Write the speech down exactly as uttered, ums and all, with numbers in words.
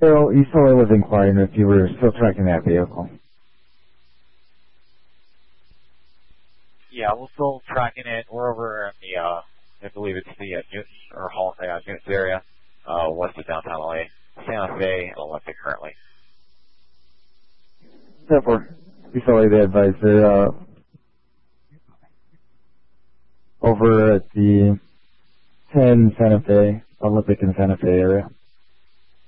So you still was inquiring if you were still tracking that vehicle. Yeah, we're still tracking it. We're over in the, uh, I believe it's the uh, Newton or Hall, uh, Newton area, uh, west of downtown L A, Santa Fe, and Olympic currently. Therefore, you still the advisor, uh, over at the ten Santa Fe, Olympic and Santa Fe area.